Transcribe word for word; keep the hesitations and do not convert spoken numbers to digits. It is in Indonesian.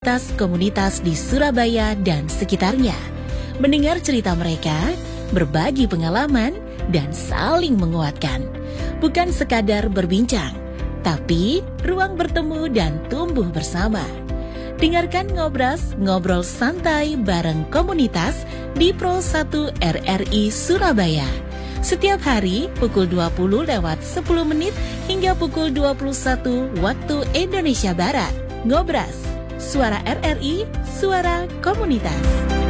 komunitas-komunitas di Surabaya dan sekitarnya. Mendengar cerita mereka, berbagi pengalaman, dan saling menguatkan. Bukan sekadar berbincang, tapi ruang bertemu dan tumbuh bersama. Dengarkan Ngobras, ngobrol santai bareng komunitas di Pro satu R R I Surabaya. Setiap hari pukul dua puluh lewat sepuluh menit hingga pukul dua puluh satu waktu Indonesia Barat. Ngobras, suara R R I, suara komunitas.